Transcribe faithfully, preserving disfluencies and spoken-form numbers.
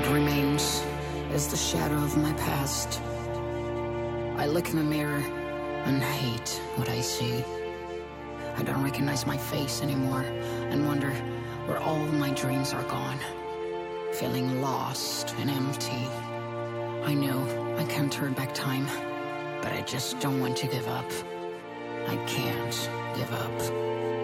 What remains is the shadow of my past. I look in the mirror and hate what I see. I don't recognize my face anymore and wonder where all my dreams are gone. Feeling lost and empty. I know I can't turn back time, but I just don't want to give up. I can't give up.